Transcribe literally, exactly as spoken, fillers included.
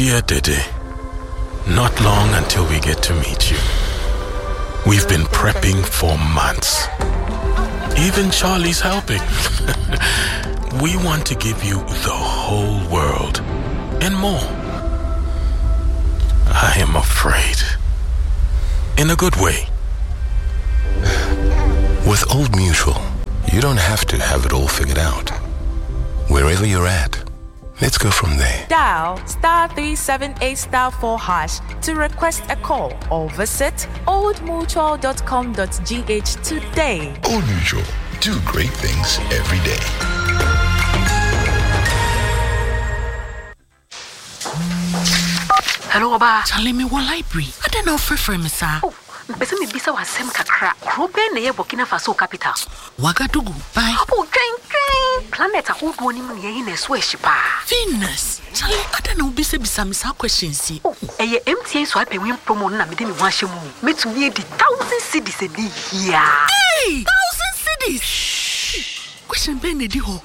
Dear Dede, not long until we get to meet you. We've been prepping for months. Even Charlie's helping. We want to give you the whole world and more. I am afraid. In a good way. With Old Mutual, you don't have to have it all figured out. Wherever you're at, let's go from there. Dial star three seven eight star four hash to request a call or visit old mutual dot com dot g h today. Old Mutual, do great things every day. Hello, Oba. Charlie, me what library? I don't know for for me, sir. Oh, mpese me bisa wa sem kakra. Krope na ye Burkina Faso capital. Wagadugu, bye. Oh, train, train. Planet a whole one in ye in a swish pa. Venus. Charlie, I don't know bisa bisa me sa questions. Oh, eh M T N swipe win promo na me de me wan shemu. Me to me di thousand cities a day here. Hey, thousand cities. Question ben di ho.